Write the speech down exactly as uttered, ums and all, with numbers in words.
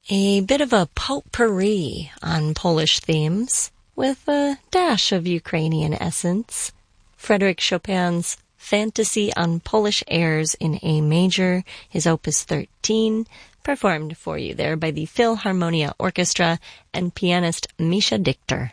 A bit of a potpourri on Polish themes, with a dash of Ukrainian essence. Frédéric Chopin's Fantasy on Polish Airs in A Major, his Opus thirteen, performed for you there by the Philharmonia Orchestra and pianist Misha Dichter.